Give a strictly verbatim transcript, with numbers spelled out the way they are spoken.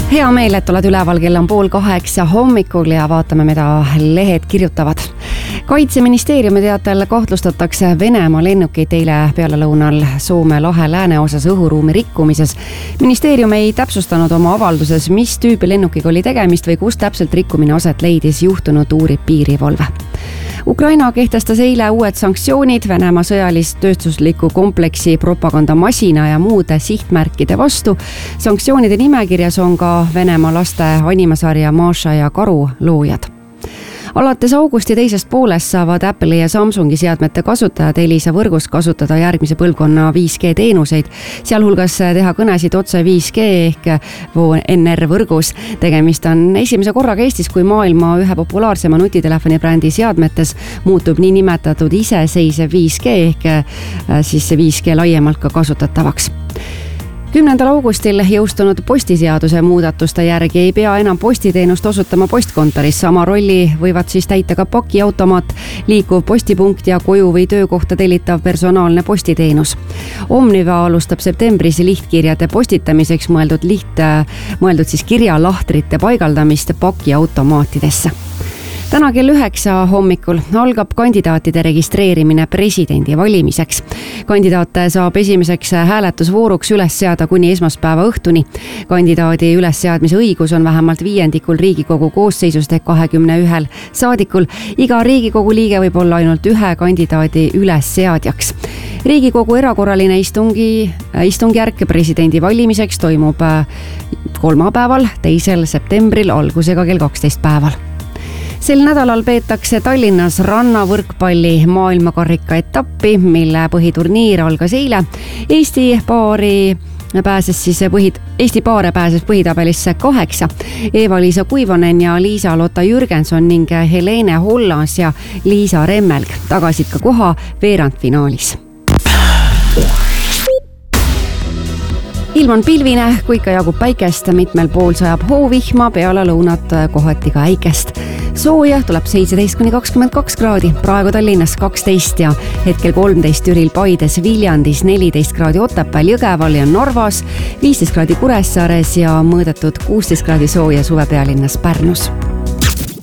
Hea meel, et oled üleval, kell on pool kaheksa hommikul ja vaatame, mida lehed kirjutavad. Kaitseministeeriumi teatel kahtlustatakse Venemaa lennukeid eile pealelõunal Soome lahe lääneosas õhuruumi rikkumises. Ministeerium ei täpsustanud oma avalduses, mis tüüpi lennukiga oli tegemist või kus täpselt rikkumine aset leidis, juhtunud uurib piirivalve. Ukraina kehtestas eile uued sanktsioonid Venemaa sõjalist tööstusliku kompleksi propagandamasina ja muude sihtmärkide vastu. Sanktsioonide nimekirjas on ka Venemaa laste animasarja Maša ja Karu loojad. Alates augusti teisest poolest saavad Apple'i ja Samsungi seadmete kasutajad Elisa võrgus kasutada järgmise põlvkonna viis G teenuseid, sealhulgas teha kõnesid otse viis G ehk V N R võrgus. Tegemist on esimese korraga Eestis, kui maailma ühe populaarsema nutitelefoni brändi seadmetes muutub nii nimetatud iseseisev viis G ehk siis viis G laiemalt ka kasutatavaks. kümnendal augustil jõustunud postiseaduse muudatuste järgi ei pea enam postiteenust osutama postkontoris. Sama rolli võivad siis täita ka pakiautomaat, liikuv postipunkt ja koju või töökohta tellitav personaalne postiteenus. Omniva alustab septembris lihtkirjade postitamiseks mõeldud liht, mõeldud siis kirjalahtrite paigaldamist pakiautomaatidesse. Täna kell üheksa hommikul algab kandidaatide registreerimine presidendi valimiseks. Kandidaate saab esimeseks hääletusvooruks üles seada kuni esmaspäeva õhtuni. Kandidaadi ülesseadmise õigus on vähemalt viiendikul Riigikogu koosseisust ehk kahekümne ühel saadikul. Iga Riigikogu liige võib olla ainult ühe kandidaadi ülesseadjaks. Riigikogu erakorraline istungi, istungjärk presidendi valimiseks toimub kolmapäeval, teisel septembril algusega kell kaksteist päeval. Sel nädalal peetakse Tallinnas rannavõrkpalli maailmakarika etappi, mille põhiturniir algas eile. Eesti paari pääses siis põhid, Eesti paare pääses põhitabelisse kaheksa. Eva-Liisa Kuivonen ja Liisa-Lotta Jürgenson ning Helene Hollas ja Liisa Remmelg tagasid ka koha veerandfinaalis. Ilm on pilvine, kui ikka jagub päikest, mitmel pool sajab hoovihma, peale lõunat kohati ka äikest. Sooja tuleb seitseteist kuni kakskümmend kaks kraadi, praegu Tallinnas kaksteist ja hetkel kolmteist Türil, Paides, Viljandis, neliteist kraadi Otepääl, Jõgeval ja Narvas, viisteist kraadi Kuressaares ja mõõdetud kuusteist kraadi sooja suvepealinnas Pärnus.